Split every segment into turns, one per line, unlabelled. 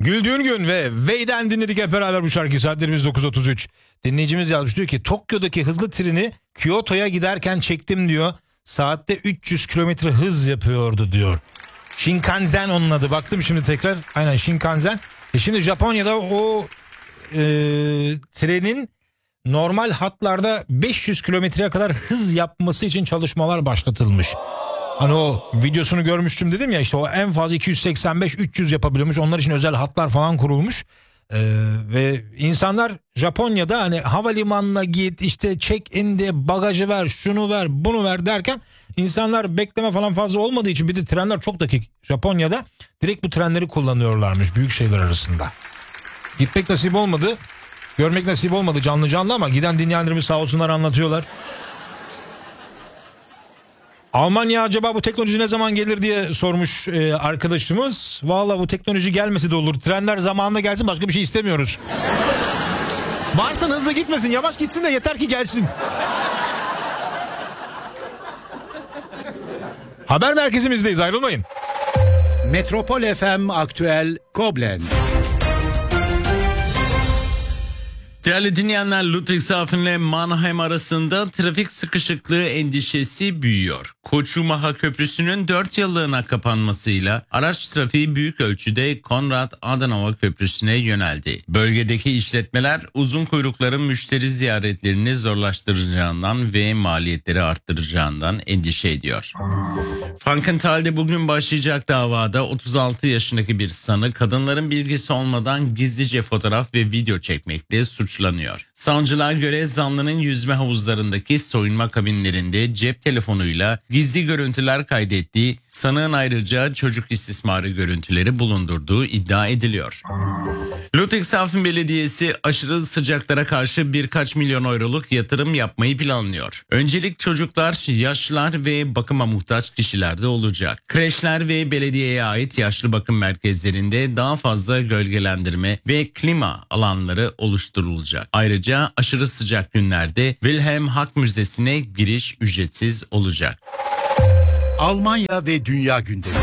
Güldüğün Gün ve Vey'den dinledik hep beraber bu şarkıyı. Saatlerimiz 9.33. Dinleyicimiz yazmış, diyor ki Tokyo'daki hızlı treni Kyoto'ya giderken çektim diyor. Saatte 300 kilometre hız yapıyordu diyor. Shinkansen onun adı. Baktım şimdi tekrar. Aynen Shinkansen. Şimdi Japonya'da o trenin normal hatlarda 500 kilometreye kadar hız yapması için çalışmalar başlatılmış. Hani o videosunu görmüştüm dedim ya, işte o en fazla 285-300 yapabiliyormuş. Onlar için özel hatlar falan kurulmuş. Ve insanlar Japonya'da hani havalimanına git, işte check-in'de bagajı ver, şunu ver, bunu ver derken insanlar bekleme falan fazla olmadığı için, bir de trenler çok dakik Japonya'da, direkt bu trenleri kullanıyorlarmış büyük şehirler arasında. Gitmek nasip olmadı, görmek nasip olmadı canlı canlı, ama giden dinleyenlerimiz sağ olsunlar anlatıyorlar. Almanya acaba bu teknoloji ne zaman gelir diye sormuş arkadaşımız. Vallahi bu teknoloji gelmesi de olur. Trenler zamanında gelsin, başka bir şey istemiyoruz. Varsa hızlı gitmesin, yavaş gitsin de yeter ki gelsin. Haber merkezimizdeyiz, ayrılmayın.
Metropol FM Aktüel Koblenz.
Değerli dinleyenler, Ludwigshafen ile Mannheim arasında trafik sıkışıklığı endişesi büyüyor. Koçumaha Köprüsü'nün 4 yıllığına kapanmasıyla araç trafiği büyük ölçüde Konrad Adenauer Köprüsü'ne yöneldi. Bölgedeki işletmeler uzun kuyrukların müşteri ziyaretlerini zorlaştıracağından ve maliyetleri arttıracağından endişe ediyor. Frankenthal'de bugün başlayacak davada 36 yaşındaki bir sanık kadınların bilgisi olmadan gizlice fotoğraf ve video çekmekle suçlanıyor. Savcılığa göre zanlının yüzme havuzlarındaki soyunma kabinlerinde cep telefonuyla gizli görüntüler kaydettiği, sanığın ayrıca çocuk istismarı görüntüleri bulundurduğu iddia ediliyor. Ludwigshafen Belediyesi aşırı sıcaklara karşı birkaç milyon euroluk yatırım yapmayı planlıyor. Öncelik çocuklar, yaşlılar ve bakıma muhtaç kişilerde olacak. Kreşler ve belediyeye ait yaşlı bakım merkezlerinde daha fazla gölgelendirme ve klima alanları oluşturulacak. Ayrıca aşırı sıcak günlerde Wilhelm Hack Müzesi'ne giriş ücretsiz olacak.
Almanya ve Dünya Gündemi.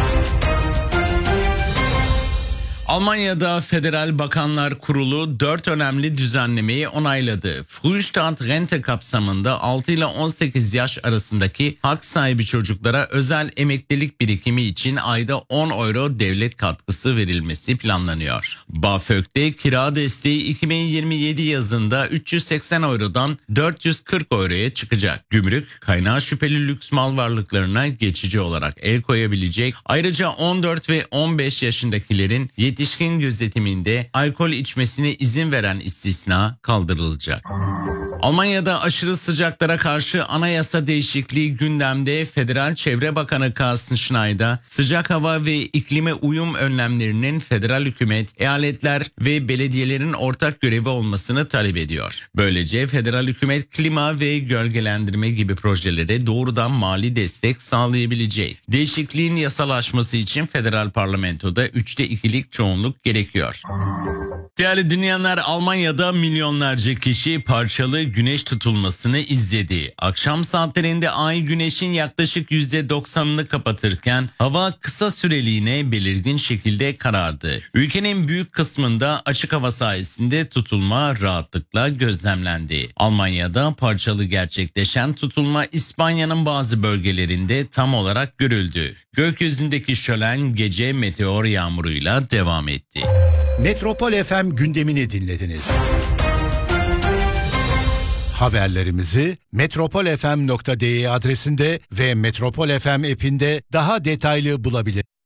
Almanya'da Federal Bakanlar Kurulu 4 önemli düzenlemeyi onayladı. Frühstart Rente kapsamında 6 ile 18 yaş arasındaki hak sahibi çocuklara özel emeklilik birikimi için ayda 10 euro devlet katkısı verilmesi planlanıyor. BAföG'de kira desteği 2027 yazında 380 eurodan 440 euroya çıkacak. Gümrük, kaynağı şüpheli lüks mal varlıklarına geçici olarak el koyabilecek. Ayrıca 14 ve 15 yaşındakilerin yetişkin gözetiminde alkol içmesine izin veren istisna kaldırılacak. Almanya'da aşırı sıcaklara karşı anayasa değişikliği gündemde. Federal Çevre Bakanı Carsten Schneider, sıcak hava ve iklime uyum önlemlerinin federal hükümet, eyaletler ve belediyelerin ortak görevi olmasını talep ediyor. Böylece federal hükümet klima ve gölgelendirme gibi projelere doğrudan mali destek sağlayabilecek. Değişikliğin yasalaşması için federal parlamentoda 3'te 2'lik çoğunluk gerekiyor. Değerli dinleyenler, Almanya'da milyonlarca kişi parçalı güneş tutulmasını izledi. Akşam saatlerinde ay güneşin yaklaşık %90'ını kapatırken hava kısa süreliğine belirgin şekilde karardı. Ülkenin büyük kısmında açık hava sayesinde tutulma rahatlıkla gözlemlendi. Almanya'da parçalı gerçekleşen tutulma İspanya'nın bazı bölgelerinde tam olarak görüldü. Gökyüzündeki şölen gece meteor yağmuruyla devam etti.
Metropol FM gündemini dinlediniz. Haberlerimizi metropolfm.de adresinde ve Metropol FM app'inde daha detaylı bulabilirsiniz.